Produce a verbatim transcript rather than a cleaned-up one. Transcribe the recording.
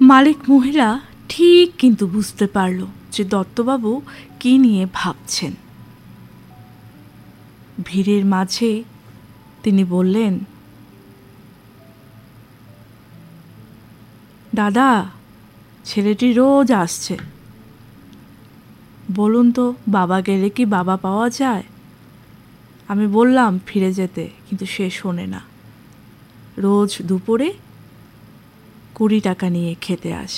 মালিক মহিলা ঠিক কিন্তু বুঝতে পারল যে দত্তবাবু কী নিয়ে ভাবছেন। ভিড়ের মাঝে তিনি বললেন, দাদা, ছেলেটি রোজ আসছে, বলুন তো বাবা গেলে কি বাবা পাওয়া যায়? আমি বললাম ফিরে যেতে, কিন্তু সে শোনে না। রোজ দুপুরে কুড়ি টাকা নিয়ে খেতে আসে।